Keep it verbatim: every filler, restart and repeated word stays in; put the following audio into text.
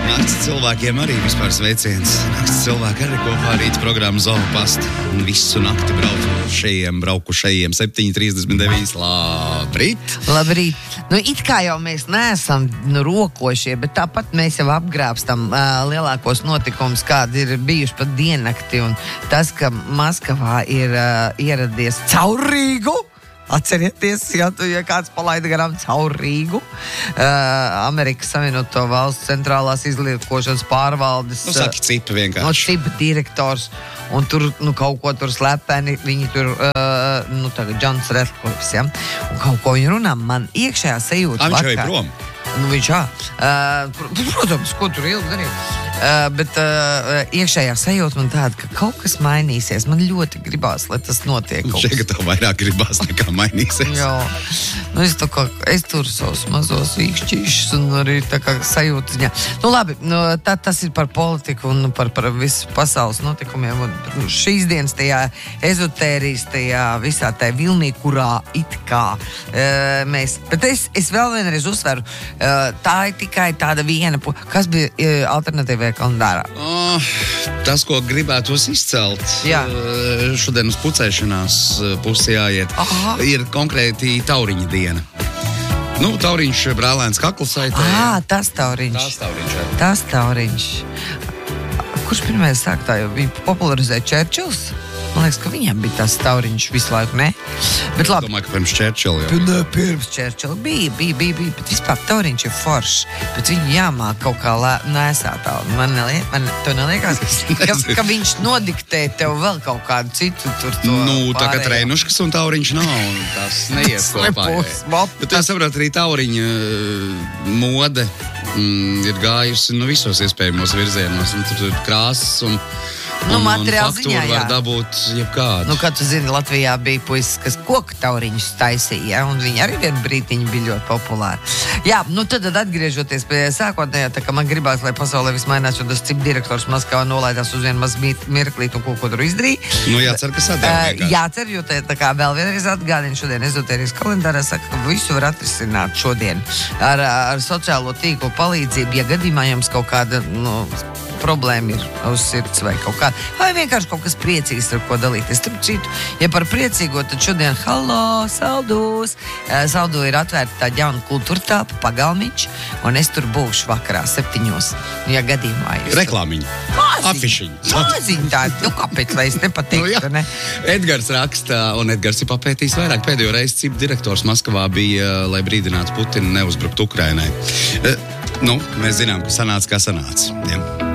Nakts cilvēkiem arī vispār sveiciens. Nakts cilvēki arī kopā rīta programmu Zoopast. Visu nakti braukušajiem, braukušajiem septiņi trīsdesmit deviņi. Labrīt! Labrīt! Nu, it kā jau mēs neesam nu, rokošie, bet tāpat mēs jau apgrābstam uh, lielākos notikumus, kādi ir bijuši pat diennakti. Un tas, ka Maskavā ir uh, ieradies caur Rīgu. Atcerieties, ja, tu, ja kāds palaida garām caur Rīgu, uh, Amerikas Savienoto Valstu centrālās izliekošanas pārvaldes Nu, saki cipa vienkārši. no cipa direktors, un tur, nu, kaut ko tur slepeni, viņi tur, uh, nu, tagad Džons Redklifs, ja, un kaut ko viņi runā, man iekšējā sajūta Viņš vakar. jau ir prom. Nu, viņš jā. Uh, protams, ko tur ilgi darīt. Uh, bet uh, iekšējā sajūta man tāda, ka kaut kas mainīsies. Man ļoti gribās, lai tas notiek. Šeit, ka tev vairāk gribās nekā mainīsies. Jā. Nu, es, kā, es tur savus mazos vīkšķīšus un arī tā kā sajūta ziņā. Nu, labi, nu, tā, tas ir par politiku un par, par visu pasaules notikumiem. Un, nu, šīs dienas tajā ezotērijas, tajā visā tajā vilnī, kurā it kā uh, mēs... Bet es, es vēl vienreiz uzsveru, uh, tā ir tikai tāda viena... Kas bija uh, alternatīvajā kalendārā? Oh, tas, ko gribētos izcelt, Jā. uh, šodien uz pucēšanās uh, pusi jāiet, Aha. ir konkrēti tauriņa diena. Nu, tauriņš brālēns kaklasaitē. Ā, tas tauriņš. Tas tauriņš. jā. Tas tauriņš. Kurš pirmais sāk tā, jo viņa popularizēja Čerčils? Man liekas, ka viņam bija tas tauriņš visu laiku, ne? Bet Es labi. domāju, ka pirms Čerčila jau. Ne, pirms Čerčila bija, bija, bija, bija, bet vispār tauriņš ir foršs, bet viņu jāmāk kaut kā lē, nesāt. Man, nelie, man to neliekās, ka, ka viņš nodiktē tev vēl kaut kādu citu tur to Nu, tā kā pārējo. trenuškas un tauriņš nav, un tas neiet Tas kopā. nebūs, jā. vat, Bet es saprotu, arī tauriņa uh, mode mm, ir gājusi nu, visos iespējamos virzienos. Un tur ir krāsas un, Nu, un, un materiāla faktūru ziņā, jā. var dabūt jebkādu. Nu, kā tu zini, Latvijā bija puisis, kas koku tauriņus taisīja, ja? Un viņi arī vienu brītiņu bija ļoti populāri. Jā, nu tad atgriežoties pie sākotnējā, tā kā man gribās, lai pasaulē viss mainās, jo tas cip direktors Maskavā nolaidās uz vienu maz mirklīt un ko, ko tur izdarīja. Nu, jācer, ka sadēļ Uh, vienkārši. jācer, jo tā, tā kā vēl vienreiz atgādina šodien ezotērijas kalendārā, saka, ka visu var atrisināt šodien ar, ar sociālo tīklu palīdzību, ja gadījumā jums kaut kāda, nu, problēma ir uz sirds vai kaut kā, vai vienkārši kaut kas priecīgs ar ko dalīties. Starp citu, ja par priecīgo, tad šodien, halo, saldūs, uh, saldū ir atvērta tā jauna kultūra telpa, pagalmiņš, un es tur būšu vakarā septiņos, ja gadījumā jūs... Reklāmiņa. Afišiņa. Māziņa tā, nu kāpēc, lai es nepateiktu, Nu, jā. ne? Edgars raksta, un Edgars ir papētījis vairāk. Pēdējo reizi cip direktors Maskavā bija, lai brīdinātu Putinu neuzbrukt Ukrainai. E, nu, mēs zinām, ka sanāca, kā sanāca. Ja?